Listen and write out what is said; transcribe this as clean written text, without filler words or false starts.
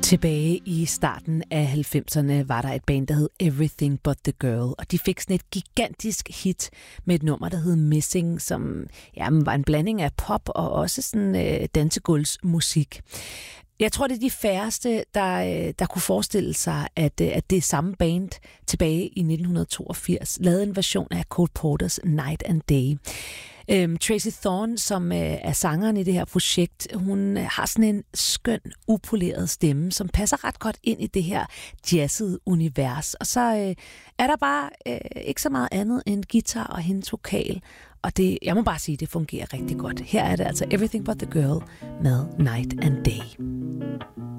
Tilbage i starten af 90'erne var der et band, der hed Everything But The Girl, og de fik sådan et gigantisk hit med et nummer, der hed Missing, som var en blanding af pop og også sådan dansegulvsmusik. Jeg tror, det er de færreste, der kunne forestille sig, at det samme band tilbage i 1982 lavede en version af Cole Porters Night and Day. Tracy Thorn, som er sangeren i det her projekt, hun har sådan en skøn, upoleret stemme, som passer ret godt ind i det her jazzede univers. Og så er der bare ikke så meget andet end guitar og hendes vokal. Og det, jeg må bare sige, det fungerer rigtig godt. Her er det altså Everything But The Girl med Night and Day.